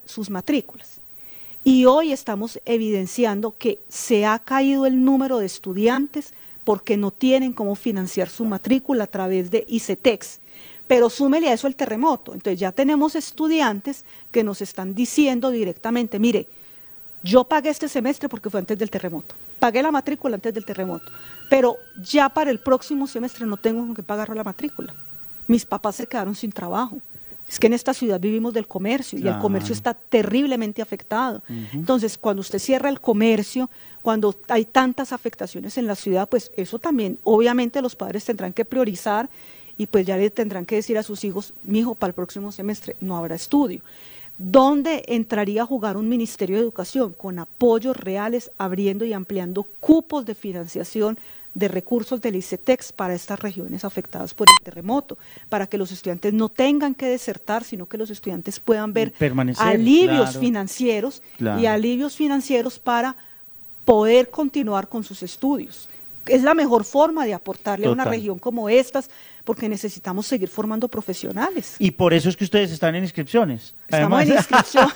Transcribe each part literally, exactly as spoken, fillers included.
sus matrículas. Y hoy estamos evidenciando que se ha caído el número de estudiantes porque no tienen cómo financiar su matrícula a través de ICETEX. Pero súmele a eso el terremoto. Entonces ya tenemos estudiantes que nos están diciendo directamente, mire, yo pagué este semestre porque fue antes del terremoto, pagué la matrícula antes del terremoto, pero ya para el próximo semestre no tengo con qué pagar la matrícula. Mis papás se quedaron sin trabajo. Es que en esta ciudad vivimos del comercio y claro, el comercio está terriblemente afectado. Uh-huh. Entonces, cuando usted cierra el comercio, cuando hay tantas afectaciones en la ciudad, pues eso también, obviamente los padres tendrán que priorizar y pues ya le tendrán que decir a sus hijos, mijo, para el próximo semestre no habrá estudio. ¿Dónde entraría a jugar un Ministerio de Educación? Con apoyos reales, abriendo y ampliando cupos de financiación de recursos del ICETEX para estas regiones afectadas por el terremoto, para que los estudiantes no tengan que desertar, sino que los estudiantes puedan ver permanecer, alivios claro, financieros claro. y alivios financieros para poder continuar con sus estudios. Es la mejor forma de aportarle Total. a una región como estas, porque necesitamos seguir formando profesionales. Y por eso es que ustedes están en inscripciones. Estamos Además. en inscripción.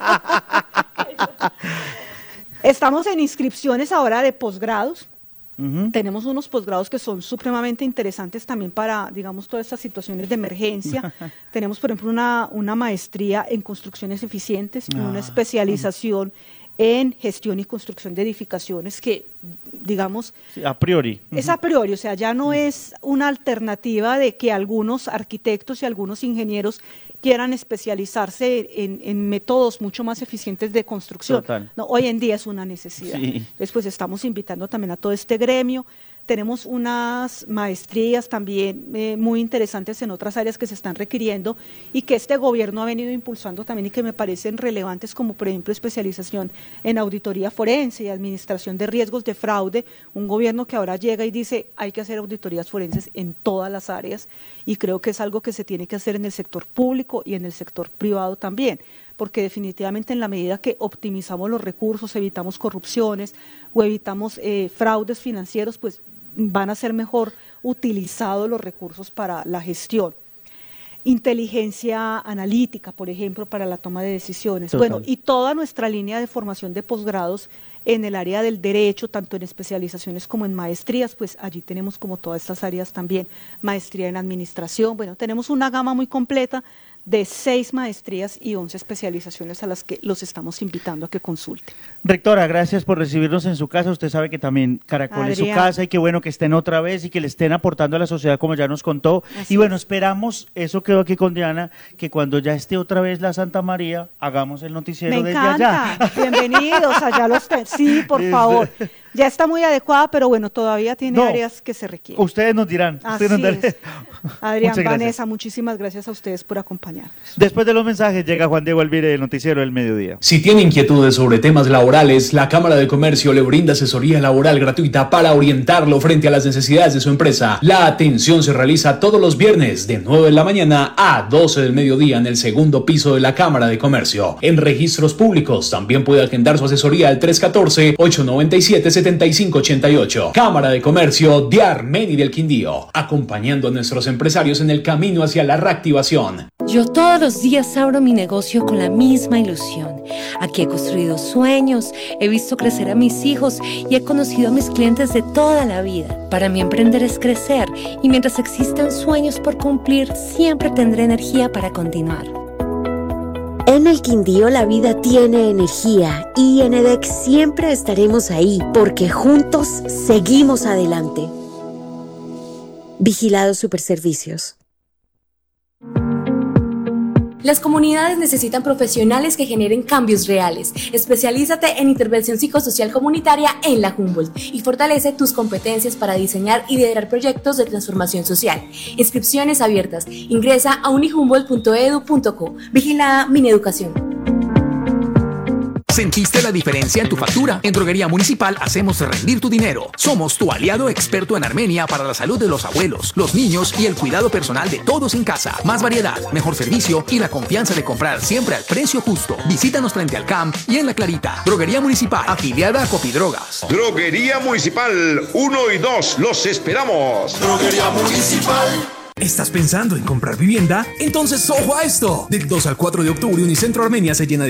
Estamos en inscripciones ahora de posgrados. Uh-huh. Tenemos unos posgrados que son supremamente interesantes también para, digamos, todas estas situaciones de emergencia. Tenemos, por ejemplo, una, una maestría en construcciones eficientes y ah, una especialización uh-huh. en gestión y construcción de edificaciones que, digamos, sí, a priori. Uh-huh. Es a priori, o sea, ya no uh-huh. es una alternativa de que algunos arquitectos y algunos ingenieros quieran especializarse en, en métodos mucho más eficientes de construcción. No, hoy en día es una necesidad. Sí. Después estamos invitando también a todo este gremio. Tenemos unas maestrías también eh, muy interesantes en otras áreas que se están requiriendo y que este gobierno ha venido impulsando también y que me parecen relevantes, como por ejemplo especialización en auditoría forense y administración de riesgos de fraude, un gobierno que ahora llega y dice hay que hacer auditorías forenses en todas las áreas y creo que es algo que se tiene que hacer en el sector público y en el sector privado también, porque definitivamente en la medida que optimizamos los recursos, evitamos corrupciones o evitamos eh, fraudes financieros, pues van a ser mejor utilizados los recursos para la gestión. Inteligencia analítica, por ejemplo, para la toma de decisiones. Total. Bueno, y toda nuestra línea de formación de posgrados en el área del derecho, tanto en especializaciones como en maestrías, pues allí tenemos como todas estas áreas también, maestría en administración, bueno, tenemos una gama muy completa de seis maestrías y once especializaciones a las que los estamos invitando a que consulten. Rectora, gracias por recibirnos en su casa. Usted sabe que también Caracol Adrián. es su casa y qué bueno que estén otra vez y que le estén aportando a la sociedad como ya nos contó. Así y bueno, es. esperamos, eso quedó aquí con Diana, que cuando ya esté otra vez la Santa María, hagamos el noticiero Me desde encanta. allá. Bienvenidos, allá los ten. Sí, por Este. favor. Ya está muy adecuada, pero bueno, todavía tiene no, áreas que se requieren. Ustedes nos dirán. Así ustedes nos es. Adrián, Muchas Vanessa, gracias. muchísimas gracias a ustedes por acompañarnos. Después de los mensajes llega Juan Diego Alvire del Noticiero del Mediodía. Si tiene inquietudes sobre temas laborales, la Cámara de Comercio le brinda asesoría laboral gratuita para orientarlo frente a las necesidades de su empresa. La atención se realiza todos los viernes de nueve de la mañana a doce del mediodía en el segundo piso de la Cámara de Comercio. En registros públicos también puede agendar su asesoría al tres uno cuatro, ocho nueve siete, siete cinco ocho ocho. Cámara de Comercio de Armenia y del Quindío, acompañando a nuestros empresarios en el camino hacia la reactivación. Yo todos los días abro mi negocio con la misma ilusión. Aquí he construido sueños, he visto crecer a mis hijos y he conocido a mis clientes de toda la vida. Para mí emprender es crecer y mientras existan sueños por cumplir, siempre tendré energía para continuar. En el Quindío la vida tiene energía y en EDEC siempre estaremos ahí porque juntos seguimos adelante. Vigilados Superservicios. Las comunidades necesitan profesionales que generen cambios reales. Especialízate en intervención psicosocial comunitaria en la Humboldt y fortalece tus competencias para diseñar y liderar proyectos de transformación social. Inscripciones abiertas. Ingresa a unihumboldt punto edu punto co. Vigilada Mineducación. ¿Sentiste la diferencia en tu factura? En Droguería Municipal hacemos rendir tu dinero. Somos tu aliado experto en Armenia para la salud de los abuelos, los niños y el cuidado personal de todos en casa. Más variedad, mejor servicio y la confianza de comprar siempre al precio justo. Visítanos frente al C A M y en La Clarita. Droguería Municipal, afiliada a Copidrogas. Droguería Municipal uno y dos, los esperamos. Droguería Municipal. ¿Estás pensando en comprar vivienda? Entonces, ¡ojo a esto! Del dos al cuatro de octubre, Unicentro Armenia se llena de